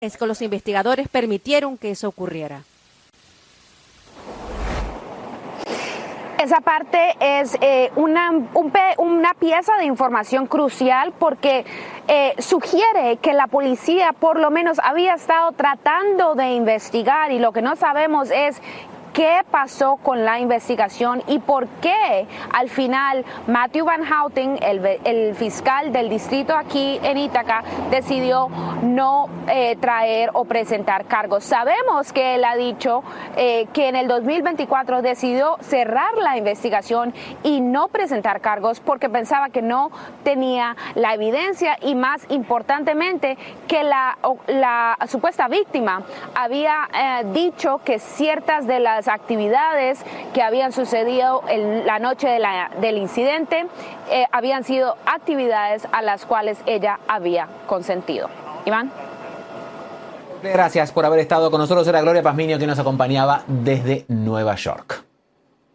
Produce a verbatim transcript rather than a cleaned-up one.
Es que los investigadores permitieron que eso ocurriera. Esa parte es eh, una, un pe, una pieza de información crucial porque eh, sugiere que la policía por lo menos había estado tratando de investigar, y lo que no sabemos es qué pasó con la investigación y por qué al final Matthew Van Houten, el, el fiscal del distrito aquí en Ítaca, decidió no eh, traer o presentar cargos. Sabemos que él ha dicho eh, que en el dos mil veinticuatro decidió cerrar la investigación y no presentar cargos porque pensaba que no tenía la evidencia, y más importantemente que la, la supuesta víctima había eh, dicho que ciertas de las actividades que habían sucedido en la noche de la, del incidente eh, habían sido actividades a las cuales ella había consentido. Iván. Gracias por haber estado con nosotros. Era Gloria Pazmiño, que nos acompañaba desde Nueva York.